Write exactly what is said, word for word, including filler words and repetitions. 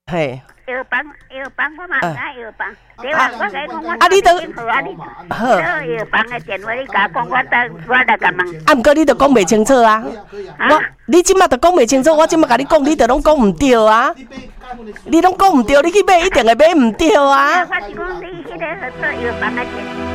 嘿。 药房，药房我嘛唔知药房。对啊，我甲你讲，我啊，你都好，你好药房的电话，你甲我讲，我等我来甲问。 啊，毋过你都讲袂清楚啊！我你即马都讲袂清楚，我即马甲你讲，你都拢讲毋对啊！你拢讲毋对，你去买一定会买毋对啊！ 我是讲你迄个做药房的电。